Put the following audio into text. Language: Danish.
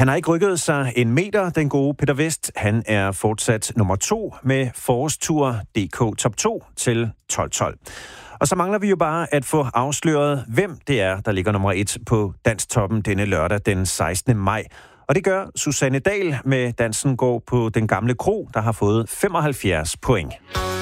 Han har ikke rykket sig en meter, den gode Peter West. Han er fortsat nummer 2 med Forårstur DK Top 2 til 12-12. Og så mangler vi jo bare at få afsløret, hvem det er, der ligger nummer 1 på Danstoppen denne lørdag den 16. maj. Og det gør Susanne Dahl med Dansen går på den gamle kro, der har fået 75 point.